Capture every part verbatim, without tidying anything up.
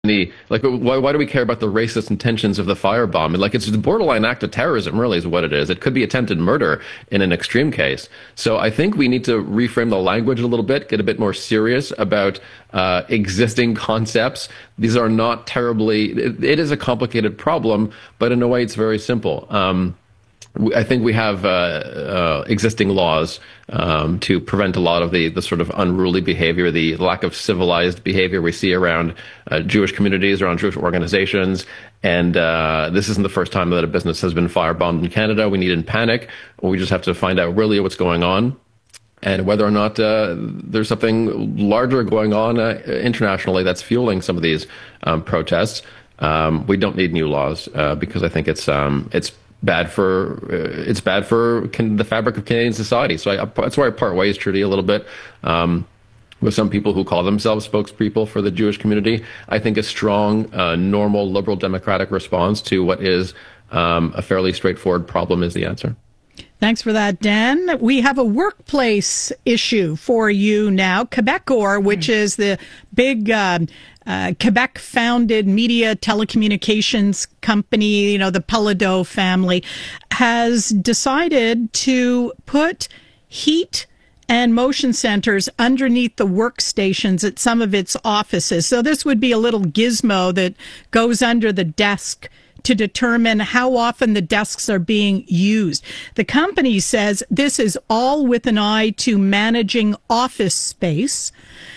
any, like, why, why do we care about the racist intentions of the firebomb? And like, it's a borderline act of terrorism, really, is what it is. It could be attempted murder in an extreme case. So I think we need to reframe the language a little bit, get a bit more serious about uh, existing concepts. These are not terribly, it, it is a complicated problem, but in a way it's very simple. Um, I think we have uh, uh, existing laws um, to prevent a lot of the, the sort of unruly behavior, the lack of civilized behavior we see around uh, Jewish communities, around Jewish organizations. And uh, this isn't the first time that a business has been firebombed in Canada. We needn't panic. We just have to find out really what's going on and whether or not uh, there's something larger going on uh, internationally that's fueling some of these um, protests. Um, we don't need new laws uh, because I think it's um, it's bad for uh, it's bad for can, the fabric of Canadian society. So I, that's why I part ways, Trudy, a little bit um, with some people who call themselves spokespeople for the Jewish community. I think a strong, uh, normal, liberal, democratic response to what is um, a fairly straightforward problem is the answer. Thanks for that, Dan. We have a workplace issue for you now. Quebecor, which is the big uh, uh, Quebec-founded media telecommunications company, you know, the Pelladeau family, has decided to put heat and motion sensors underneath the workstations at some of its offices. So this would be a little gizmo that goes under the desk to determine how often the desks are being used. The company says this is all with an eye to managing office space,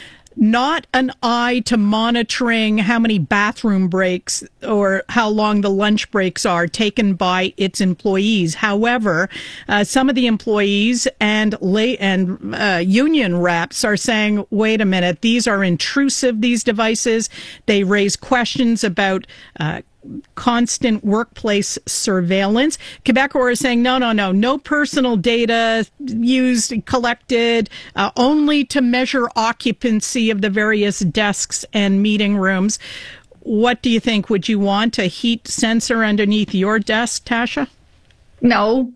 not an eye to monitoring how many bathroom breaks or how long the lunch breaks are taken by its employees. However, uh, some of the employees and lay and uh, union reps are saying, wait a minute, these are intrusive, these devices. They raise questions about uh, constant workplace surveillance. Quebecor is saying, no, no, no, no personal data used, collected, uh, only to measure occupancy of the various desks and meeting rooms. What do you think? Would you want a heat sensor underneath your desk, Tasha? No.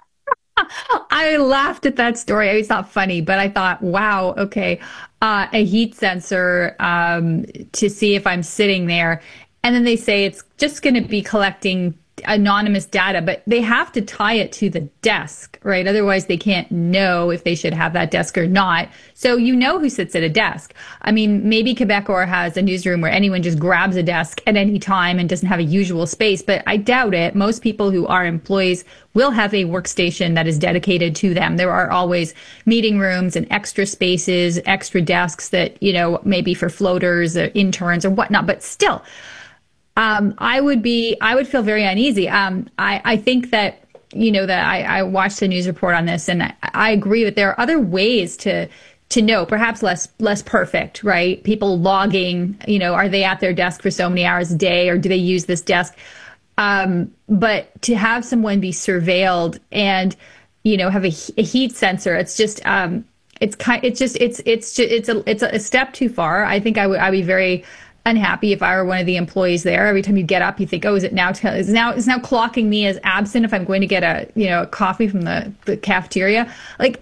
I laughed at that story. It's not funny, but I thought, wow, okay, uh, a heat sensor um, to see if I'm sitting there. And then they say it's just going to be collecting anonymous data, but they have to tie it to the desk, right? Otherwise, they can't know if they should have that desk or not. So you know who sits at a desk. I mean, maybe Quebecor has a newsroom where anyone just grabs a desk at any time and doesn't have a usual space, but I doubt it. Most people who are employees will have a workstation that is dedicated to them. There are always meeting rooms and extra spaces, extra desks that, you know, maybe for floaters or interns or whatnot, but still, Um, I would be, I would feel very uneasy. Um, I, I think that, you know, that I, I watched a news report on this, and I, I agree that there are other ways to, to know, perhaps less, less perfect, right? People logging, you know, are they at their desk for so many hours a day, or do they use this desk? Um, but to have someone be surveilled and, you know, have a, a heat sensor, it's just, um, it's kind, it's just, it's, it's, just, it's a, it's a step too far. I think I would, I'd be very unhappy if I were one of the employees there. Every time you get up, you think, oh, is it now, t- is now, is now clocking me as absent if I'm going to get a, you know, a coffee from the, the cafeteria? Like,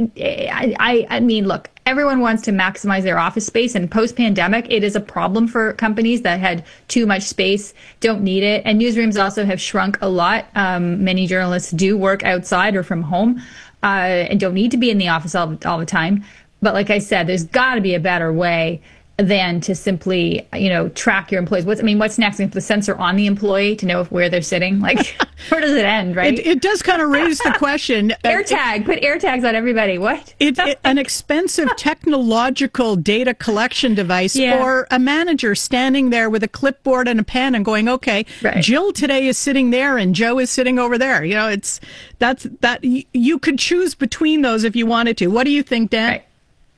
I, I, I mean, look, everyone wants to maximize their office space, and post-pandemic, it is a problem for companies that had too much space, don't need it. And newsrooms also have shrunk a lot. Um, many journalists do work outside or from home, uh, and don't need to be in the office all, all the time. But like I said, there's got to be a better way than to simply, you know, track your employees. What's, I mean, what's next? We have the sensor on the employee to know if, where they're sitting. Like, where does it end, right? It, it does kind of raise the question. AirTag, put AirTags on everybody. What? It, it, an expensive technological data collection device, yeah. Or a manager standing there with a clipboard and a pen and going, okay, right. Jill today is sitting there and Joe is sitting over there. You know, it's, that's, that, you could choose between those if you wanted to. What do you think, Dan? Right.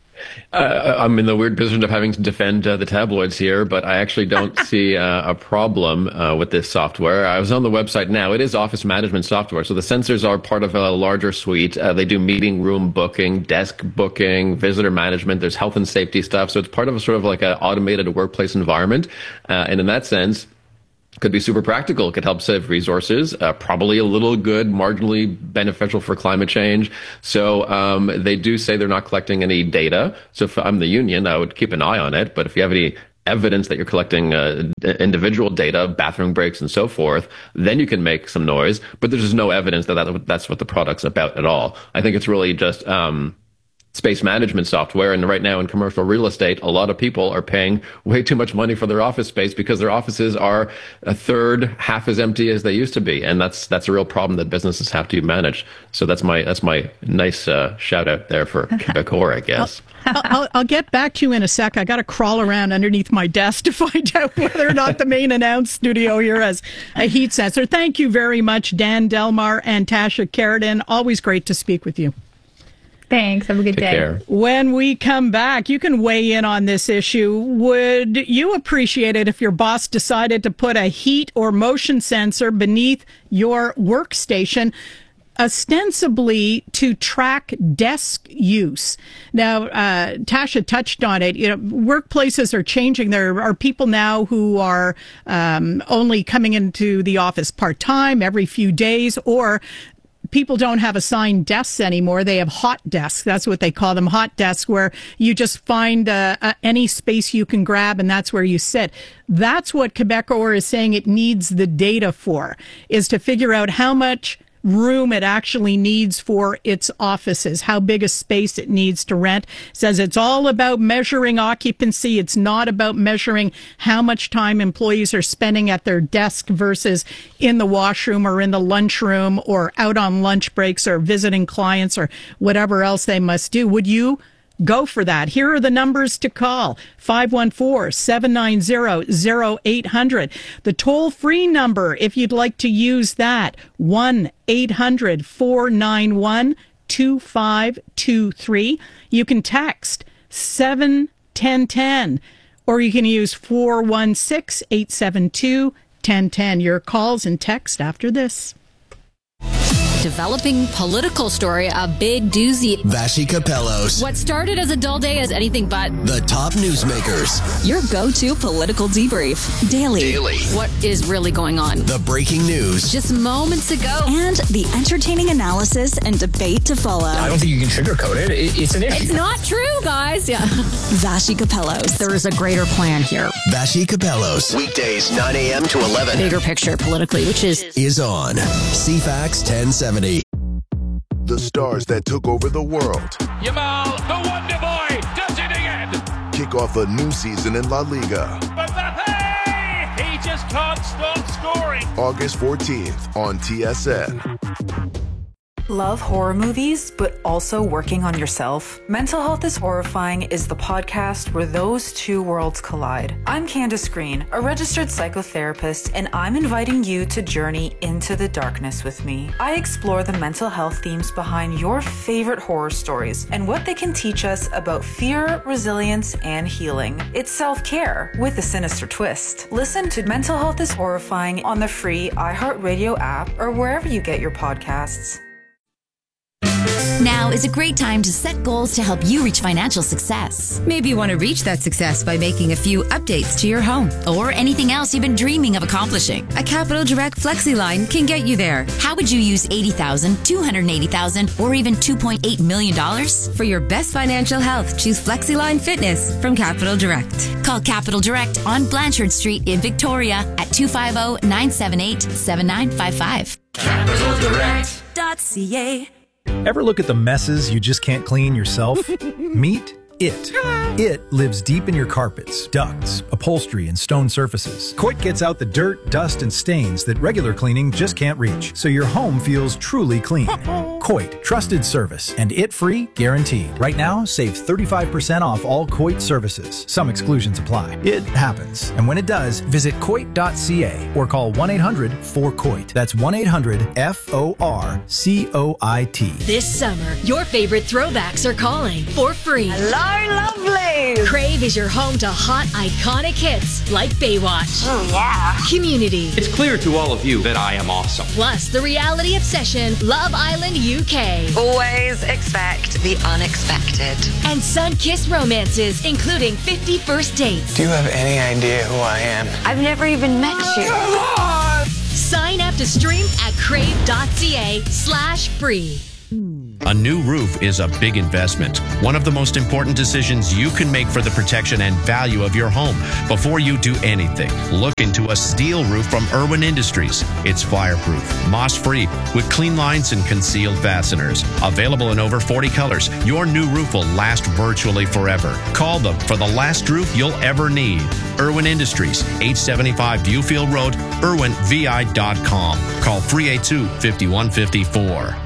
Uh, I'm in the weird position of having to defend uh, the tabloids here, but I actually don't see uh, a problem uh, with this software. I was on the website now. It is office management software. So the sensors are part of a larger suite. Uh, they do meeting room booking, desk booking, visitor management. There's health and safety stuff. So it's part of a sort of like an automated workplace environment. Uh, and in that sense, could be super practical. It could help save resources, uh, probably a little good, marginally beneficial for climate change. So um, they do say they're not collecting any data. So if I'm the union, I would keep an eye on it. But if you have any evidence that you're collecting uh, individual data, bathroom breaks, and so forth, then you can make some noise. But there's just no evidence that, that that's what the product's about at all. I think it's really just um, space management software. And right now in commercial real estate, a lot of people are paying way too much money for their office space because their offices are a third, half as empty as they used to be. And that's that's a real problem that businesses have to manage. So that's my that's my nice uh, shout out there for Quebecor, I guess. I'll, I'll, I'll get back to you in a sec. I got to crawl around underneath my desk to find out whether or not the main announce studio here has a heat sensor. Thank you very much, Dan Delmar and Tasha Keratin. Always great to speak with you. Thanks. Have a good Take day. care. When we come back, you can weigh in on this issue. Would you appreciate it if your boss decided to put a heat or motion sensor beneath your workstation, ostensibly to track desk use? Now, uh, Tasha touched on it. You know, workplaces are changing. There are people now who are um, only coming into the office part-time every few days, or people don't have assigned desks anymore. They have hot desks. That's what they call them, hot desks, where you just find uh, uh, any space you can grab, and that's where you sit. That's what Quebecor is saying it needs the data for, is to figure out how much room it actually needs for its offices, how big a space it needs to rent. Says it's all about measuring occupancy. It's not about measuring how much time employees are spending at their desk versus in the washroom or in the lunchroom or out on lunch breaks or visiting clients or whatever else they must do. Would you go for that? Here are the numbers to call. five one four, seven nine zero, zero eight hundred. The toll-free number, if you'd like to use that, one eight hundred, four nine one, two five two three. You can text seven one zero one zero, or you can use four one six, eight seven two, one zero one zero. Your calls and text after this. Developing political story, a big doozy. Vassy Capellos. What started as a dull day is anything but. The top newsmakers. Your go-to political debrief. Daily. Daily. What is really going on? The breaking news. Just moments ago. And the entertaining analysis and debate to follow. I don't think you can sugarcoat it. it it's an issue. It's not true, guys. Yeah. Vassy Capellos. There is a greater plan here. Vassy Capellos. Weekdays nine a.m. to eleven. Bigger picture politically, which is... Is on C FAX ten seventy. The stars that took over the world. Yamal, the Wonder Boy, does it again. Kick off a new season in La Liga. Mbappe, he just can't stop scoring. August fourteenth on T S N. Love horror movies, but also working on yourself? Mental Health is Horrifying is the podcast where those two worlds collide. I'm Candace Green, a registered psychotherapist, and I'm inviting you to journey into the darkness with me. I explore the mental health themes behind your favorite horror stories and what they can teach us about fear, resilience, and healing. It's self-care with a sinister twist. Listen to Mental Health is Horrifying on the free iHeartRadio app or wherever you get your podcasts. Now is a great time to set goals to help you reach financial success. Maybe you want to reach that success by making a few updates to your home or anything else you've been dreaming of accomplishing. A Capital Direct FlexiLine can get you there. How would you use eighty thousand dollars, two hundred eighty thousand dollars, or even two point eight million dollars? For your best financial health, choose FlexiLine Fitness from Capital Direct. Call Capital Direct on Blanchard Street in Victoria at two five zero, nine seven eight, seven nine five five. Capital Direct dot C A. Ever look at the messes you just can't clean yourself? Meet It. It lives deep in your carpets, ducts, upholstery, and stone surfaces. Coit gets out the dirt, dust, and stains that regular cleaning just can't reach, so your home feels truly clean. Coit, trusted service, and it-free guaranteed. Right now, save thirty-five percent off all Coit services. Some exclusions apply. It happens. And when it does, visit coit dot c a or call one eight hundred four coit. That's one eight hundred F O R C O I T. This summer, your favorite throwbacks are calling for free. Hello, lovely! Crave is your home to hot, iconic hits like Baywatch. Oh, yeah. Community. It's clear to all of you that I am awesome. Plus, the reality obsession, Love Island U K. Always expect the unexpected. And sun-kissed romances, including fifty First Dates. Do you have any idea who I am? I've never even met you. Come on! Sign up to stream at crave dot c a slash free. A new roof is a big investment, one of the most important decisions you can make for the protection and value of your home. Before you do anything, look into a steel roof from Irwin Industries. It's fireproof, moss-free, with clean lines and concealed fasteners. Available in over forty colors, your new roof will last virtually forever. Call them for the last roof you'll ever need. Irwin Industries, eight seventy-five Viewfield Road, irwin v i dot com. Call three eight two, five one five four.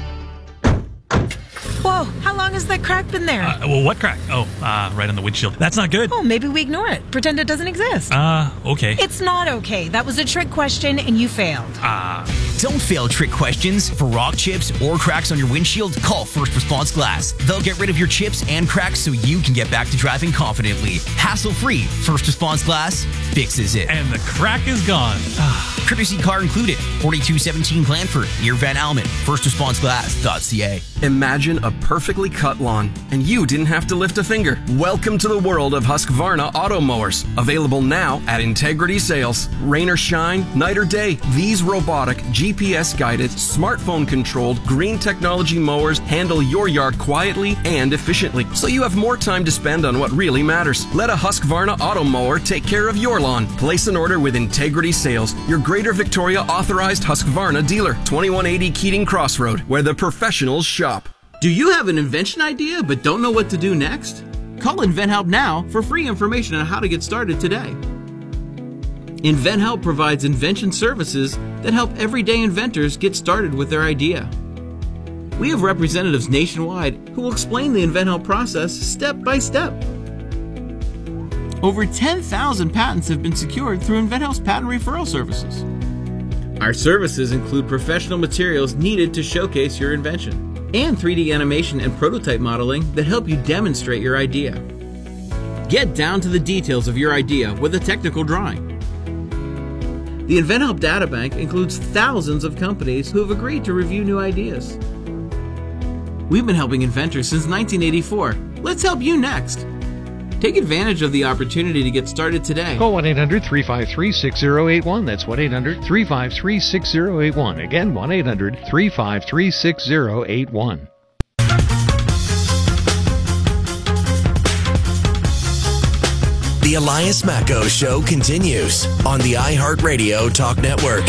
Whoa, how long has that crack been there? Uh, well, what crack? Oh, uh, right on the windshield. That's not good. Oh, maybe we ignore it. Pretend it doesn't exist. Uh, okay. It's not okay. That was a trick question and you failed. Ah. Uh. Don't fail trick questions. For rock chips or cracks on your windshield, call First Response Glass. They'll get rid of your chips and cracks so you can get back to driving confidently. Hassle-free. First Response Glass fixes it. And the crack is gone. Courtesy car included. forty-two seventeen Blandford, near Van Almen. first response glass dot c a. Imagine a perfectly cut lawn, and you didn't have to lift a finger. Welcome to the world of Husqvarna auto mowers. Available now at Integrity Sales. Rain or shine, night or day, these robotic, G P S-guided, smartphone-controlled, green technology mowers handle your yard quietly and efficiently, so you have more time to spend on what really matters. Let a Husqvarna auto mower take care of your lawn. Place an order with Integrity Sales, your Greater Victoria authorized Husqvarna dealer. twenty-one eighty Keating Crossroad, where the professionals shop. Do you have an invention idea but don't know what to do next? Call InventHelp now for free information on how to get started today. InventHelp provides invention services that help everyday inventors get started with their idea. We have representatives nationwide who will explain the InventHelp process step by step. Over ten thousand patents have been secured through InventHelp's patent referral services. Our services include professional materials needed to showcase your invention, and three D animation and prototype modeling that help you demonstrate your idea. Get down to the details of your idea with a technical drawing. The InventHelp Databank includes thousands of companies who have agreed to review new ideas. We've been helping inventors since nineteen eighty-four. Let's help you next. Take advantage of the opportunity to get started today. Call one eight hundred, three five three, six zero eight one. That's one eight hundred, three five three, six zero eight one. Again, one eight hundred, three five three, six zero eight one. The Elias Macco Show continues on the iHeartRadio Talk Network.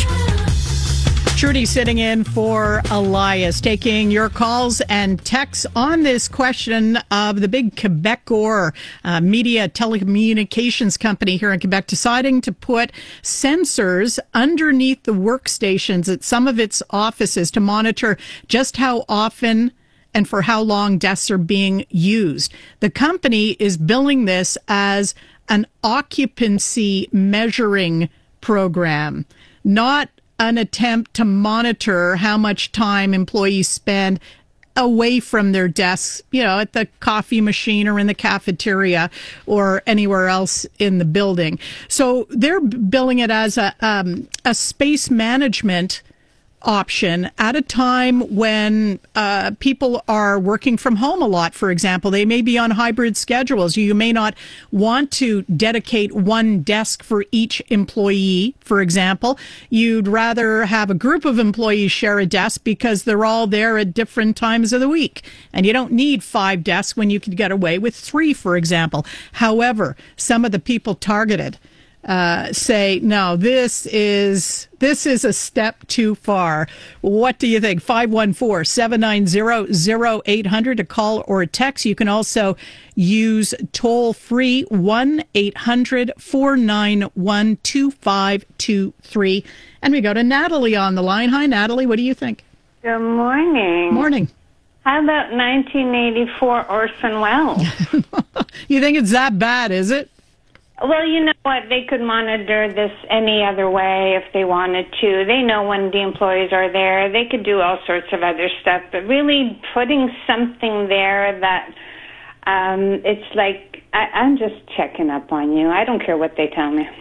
Trudy sitting in for Elias, taking your calls and texts on this question of the big Quebecor uh, media telecommunications company here in Quebec deciding to put sensors underneath the workstations at some of its offices to monitor just how often and for how long desks are being used. The company is billing this as an occupancy measuring program, not an attempt to monitor how much time employees spend away from their desks, you know, at the coffee machine or in the cafeteria or anywhere else in the building. So they're billing it as a um, a space management option at a time when uh, people are working from home a lot, for example. They may be on hybrid schedules. You may not want to dedicate one desk for each employee, for example. You'd rather have a group of employees share a desk because they're all there at different times of the week. And you don't need five desks when you could get away with three, for example. However, some of the people targeted Uh, say, no, this is this is a step too far. What do you think? five one four, seven nine zero, zero eight hundred to call or text. You can also use toll-free one eight hundred, four nine one, two five two three. And we go to Natalie on the line. Hi, Natalie. What do you think? Good morning. Morning. How about nineteen eighty-four Orson Welles? You think it's that bad, is it? Well, you know what? They could monitor this any other way if they wanted to. They know when the employees are there. They could do all sorts of other stuff. But really putting something there that um, it's like, I, I'm just checking up on you. I don't care what they tell me.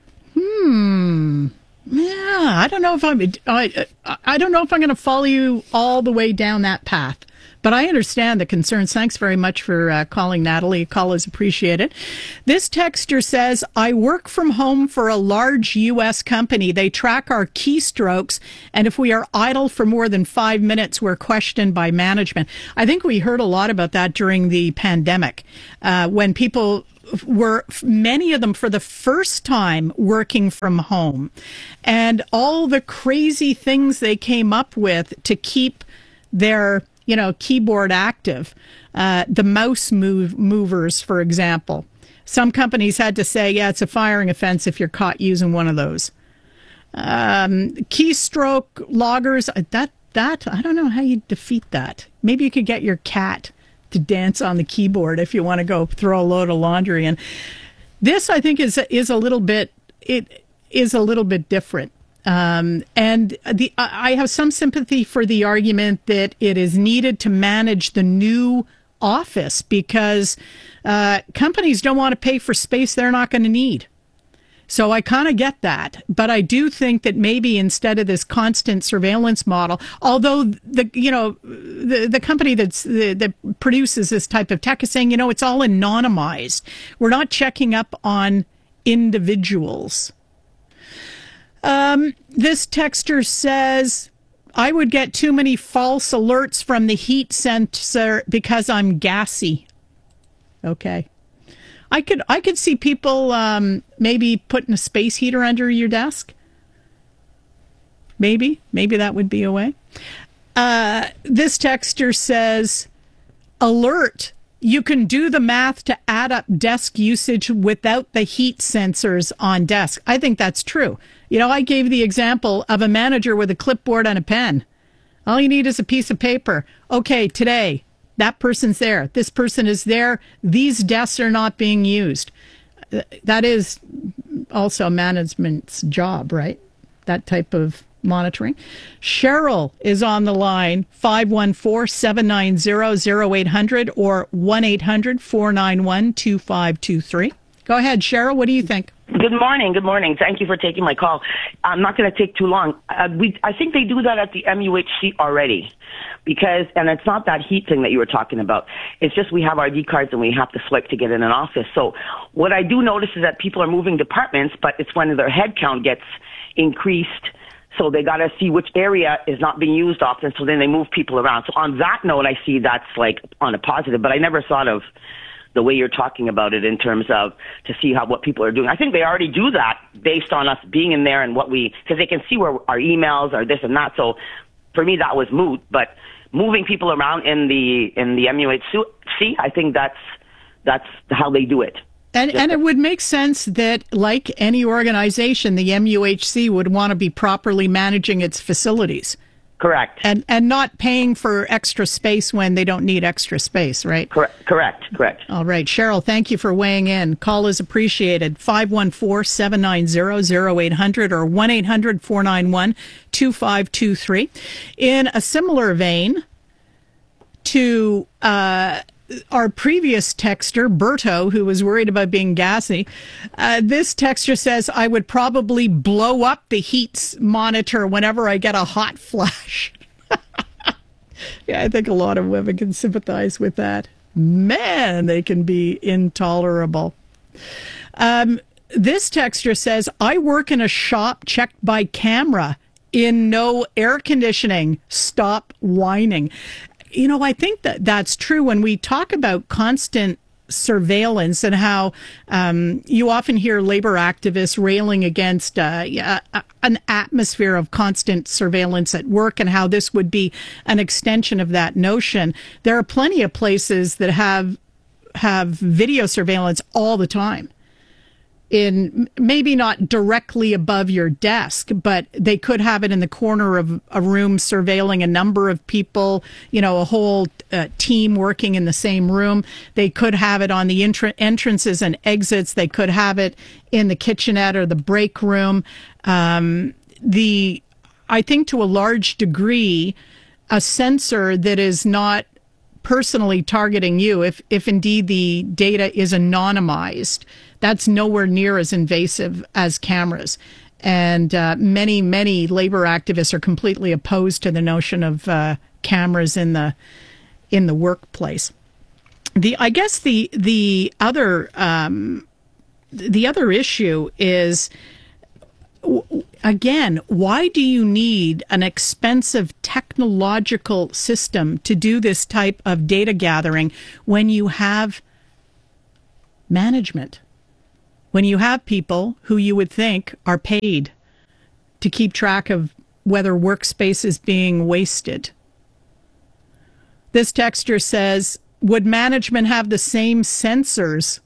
Hmm. Yeah, I don't know if I'm, I, I don't know if I'm going to follow you all the way down that path. But I understand the concerns. Thanks very much for uh, calling, Natalie. A call is appreciated. This texter says, I work from home for a large U S company. They track our keystrokes, and if we are idle for more than five minutes, we're questioned by management. I think we heard a lot about that during the pandemic, uh, when people were, many of them for the first time, working from home, and all the crazy things they came up with to keep their, you know, keyboard active. Uh, the mouse move movers, for example. Some companies had to say, yeah, it's a firing offense if you're caught using one of those. Um, keystroke loggers, that, that, I don't know how you defeat that. Maybe you could get your cat to dance on the keyboard if you want to go throw a load of laundry. And this, I think, is is a little bit it is a little bit different. Um, and the I have some sympathy for the argument that it is needed to manage the new office because uh, companies don't want to pay for space they're not going to need. So I kind of get that, but I do think that maybe instead of this constant surveillance model, although the you know the the company that's the, that produces this type of tech is saying, you know, it's all anonymized. We're not checking up on individuals. Um, this texter says, I would get too many false alerts from the heat sensor because I'm gassy. Okay. I could I could see people um, maybe putting a space heater under your desk. Maybe. Maybe that would be a way. Uh, this texter says, alert, you can do the math to add up desk usage without the heat sensors on desk. I think that's true. You know, I gave the example of a manager with a clipboard and a pen. All you need is a piece of paper. Okay, today, that person's there. This person is there. These desks are not being used. That is also management's job, right? That type of monitoring. Cheryl is on the line, five one four, seven nine zero, zero eight hundred or one eight hundred, four nine one, two five two three. Go ahead, Cheryl. What do you think? Good morning. Good morning. Thank you for taking my call. I'm not going to take too long. Uh, we, I think they do that at the M U H C already because, and it's not that heat thing that you were talking about. It's just we have our I D cards and we have to swipe to get in an office. So what I do notice is that people are moving departments, but it's when their head count gets increased. So they got to see which area is not being used often. So then they move people around. So on that note, I see that's like on a positive, but I never thought of the way you're talking about it in terms of to see how what people are doing. I think they already do that based on us being in there and what we, because they can see where our emails are this and that. So for me, that was moot. But moving people around in the in the M U H C, I think that's that's how they do it. And and it would make sense that, like any organization, the M U H C would want to be properly managing its facilities. Correct. And and not paying for extra space when they don't need extra space, right? Correct. Correct. Correct. All right. Cheryl, thank you for weighing in. Call is appreciated. five one four, seven nine zero, zero eight hundred or one eight hundred, four nine one, two five two three. In a similar vein to uh, our previous texter, Berto, who was worried about being gassy, uh, this texter says, I would probably blow up the heat monitor whenever I get a hot flash. Yeah, I think a lot of women can sympathize with that. Man, they can be intolerable. Um, this texter says, I work in a shop checked by camera in no air conditioning. Stop whining. You know, I think that that's true when we talk about constant surveillance and how um, you often hear labor activists railing against uh, uh, an atmosphere of constant surveillance at work and how this would be an extension of that notion. There are plenty of places that have have video surveillance all the time. In maybe not directly above your desk, but they could have it in the corner of a room surveilling a number of people, you know, a whole uh, team working in the same room. They could have it on the entr- entrances and exits. They could have it in the kitchenette or the break room. Um, the, I think to a large degree, a sensor that is not personally targeting you, if if indeed the data is anonymized, that's nowhere near as invasive as cameras. And uh, many, many labor activists are completely opposed to the notion of uh, cameras in the in the workplace. The I guess the the other um, the other issue is, again, why do you need an expensive technological system to do this type of data gathering when you have management, when you have people who you would think are paid to keep track of whether workspace is being wasted? This texter says, would management have the same sensors?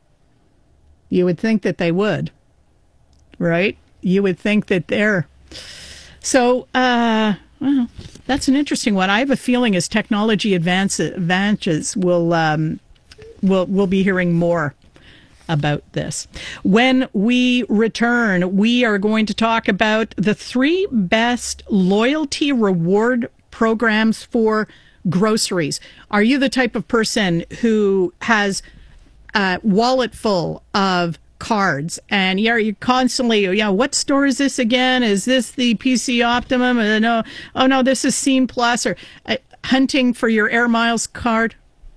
You would think that they would, right? You would think that they're... So, uh, well, that's an interesting one. I have a feeling as technology advances, advances we'll, um, we'll, we'll be hearing more about this. When we return, we are going to talk about the three best loyalty reward programs for groceries. Are you the type of person who has a wallet full of cards and you're, you're constantly, you know, what store is this again? Is this the P C Optimum? Uh, no, oh no, this is Scene Plus, or uh, hunting for your Air Miles card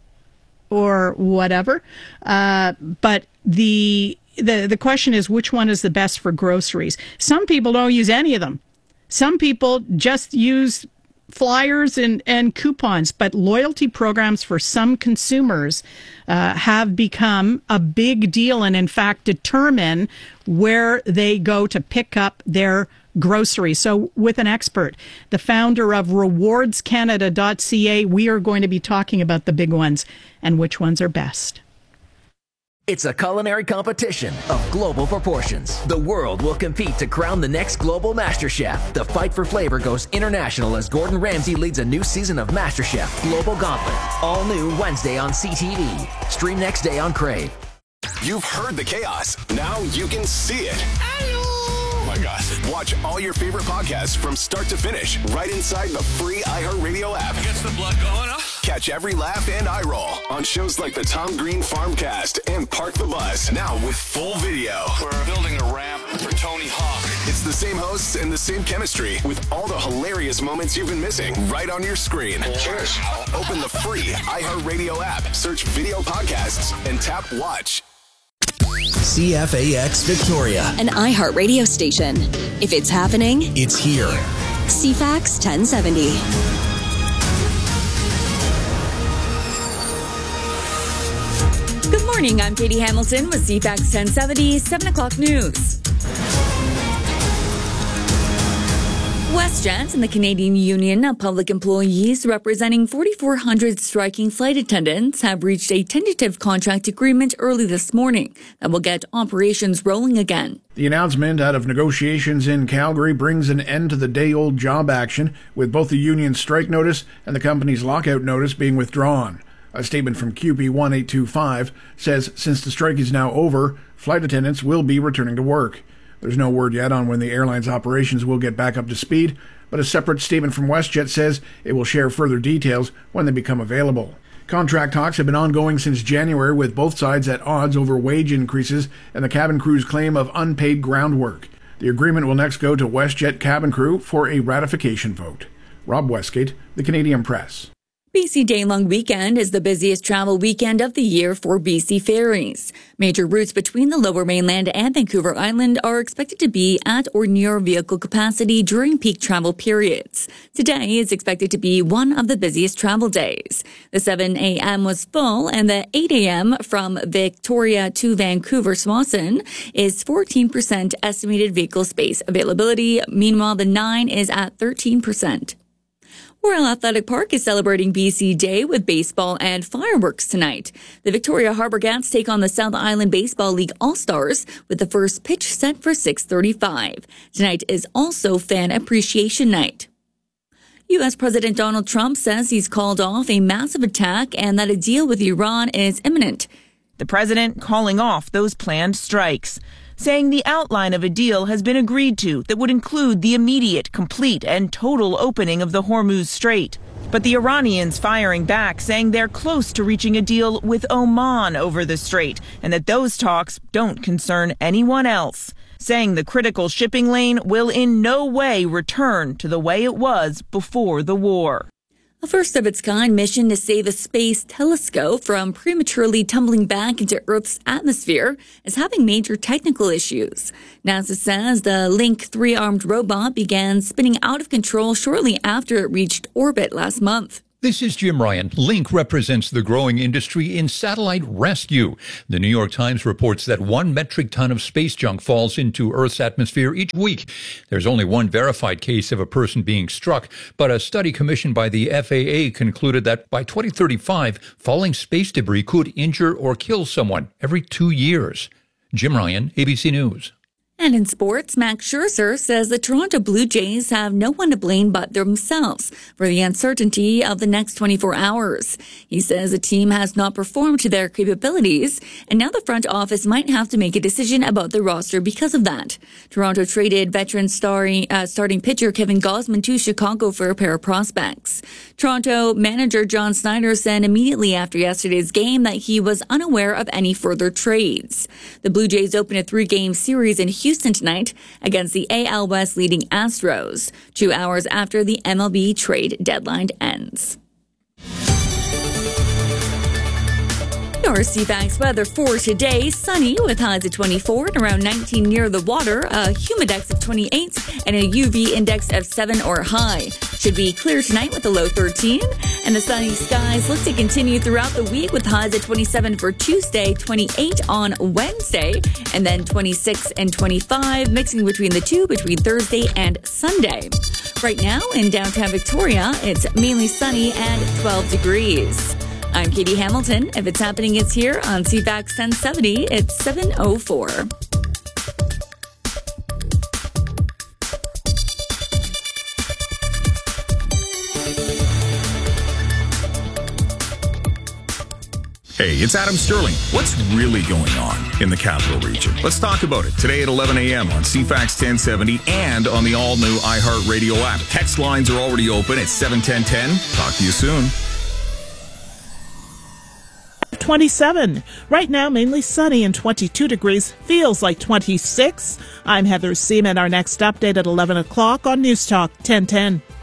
or whatever. Uh, but the, the, the question is, which one is the best for groceries? Some people don't use any of them. Some people just use flyers and, and coupons, but loyalty programs for some consumers uh, have become a big deal and, in fact, determine where they go to pick up their groceries. So with an expert, the founder of rewards canada dot c a, we are going to be talking about the big ones and which ones are best. It's a culinary competition of global proportions. The world will compete to crown the next global MasterChef. The fight for flavor goes international as Gordon Ramsay leads a new season of MasterChef Global Gauntlet. All new Wednesday on C T V. Stream next day on Crave. You've heard the chaos. Now you can see it. Oh my gosh. Watch all your favorite podcasts from start to finish right inside the free iHeartRadio app. Gets the blood going, huh? Catch every laugh and eye roll on shows like the Tom Green Farmcast and Park the Bus, now with full video. We're building a ramp for Tony Hawk. It's the same hosts and the same chemistry with all the hilarious moments you've been missing right on your screen. Cheers. Open the free iHeartRadio app, search video podcasts, and tap watch. C F A X Victoria, an iHeart radio station. If it's happening, it's here. C FAX ten seventy. Good morning, I'm Katie Hamilton with C FAX ten seventy, seven o'clock news. WestJet and the Canadian Union of Public Employees, representing forty-four hundred striking flight attendants, have reached a tentative contract agreement early this morning that will get operations rolling again. The announcement out of negotiations in Calgary brings an end to the day-old job action, with both the union's strike notice and the company's lockout notice being withdrawn. A statement from Q P one eight two five says since the strike is now over, flight attendants will be returning to work. There's no word yet on when the airline's operations will get back up to speed, but a separate statement from WestJet says it will share further details when they become available. Contract talks have been ongoing since January, with both sides at odds over wage increases and the cabin crew's claim of unpaid ground work. The agreement will next go to WestJet cabin crew for a ratification vote. Rob Westgate, The Canadian Press. B C Day-long weekend is the busiest travel weekend of the year for B C ferries. Major routes between the Lower Mainland and Vancouver Island are expected to be at or near vehicle capacity during peak travel periods. Today is expected to be one of the busiest travel days. The seven a.m. was full, and the eight a.m. from Victoria to Vancouver Swanson is fourteen percent estimated vehicle space availability. Meanwhile, the nine is at thirteen percent. Royal Athletic Park is celebrating B C Day with baseball and fireworks tonight. The Victoria Harbour Cats take on the South Island Baseball League All-Stars with the first pitch set for six thirty-five. Tonight is also Fan Appreciation Night. U S. President Donald Trump says he's called off a massive attack and that a deal with Iran is imminent. The president calling off those planned strikes, saying the outline of a deal has been agreed to that would include the immediate, complete, and total opening of the Hormuz Strait. But the Iranians firing back, saying they're close to reaching a deal with Oman over the strait, and that those talks don't concern anyone else, saying the critical shipping lane will in no way return to the way it was before the war. A first-of-its-kind mission to save a space telescope from prematurely tumbling back into Earth's atmosphere is having major technical issues. NASA says the Link three-armed robot began spinning out of control shortly after it reached orbit last month. This is Jim Ryan. Link represents the growing industry in satellite rescue. The New York Times reports that one metric ton of space junk falls into Earth's atmosphere each week. There's only one verified case of a person being struck, but a study commissioned by the F A A concluded that by twenty thirty-five, falling space debris could injure or kill someone every two years. Jim Ryan, A B C News. And in sports, Max Scherzer says the Toronto Blue Jays have no one to blame but themselves for the uncertainty of the next twenty-four hours. He says the team has not performed to their capabilities, and now the front office might have to make a decision about the roster because of that. Toronto traded veteran starring, uh, starting pitcher Kevin Gausman to Chicago for a pair of prospects. Toronto manager John Snyder said immediately after yesterday's game that he was unaware of any further trades. The Blue Jays open a three-game series in Houston Houston tonight against the A L West leading Astros, two hours after the M L B trade deadline ends. Your C FAX weather for today: sunny with highs of twenty-four and around nineteen near the water, a humidex of twenty-eight, and a U V index of seven or high. Should be clear tonight with a low thirteen, and the sunny skies look to continue throughout the week with highs of twenty-seven for Tuesday, twenty-eight on Wednesday, and then twenty-six and twenty-five, mixing between the two between Thursday and Sunday. Right now in downtown Victoria, it's mainly sunny and twelve degrees. I'm Katie Hamilton. If it's happening, it's here on C FAX ten seventy. It's seven oh four. Hey, it's Adam Sterling. What's really going on in the Capital Region? Let's talk about it today at eleven a.m. on C FAX ten seventy and on the all-new iHeartRadio app. Text lines are already open at seven ten ten. Talk to you soon. twenty-seven. Right now, mainly sunny and twenty-two degrees. Feels like twenty-six. I'm Heather Seaman. Our next update at eleven o'clock on News Talk ten ten.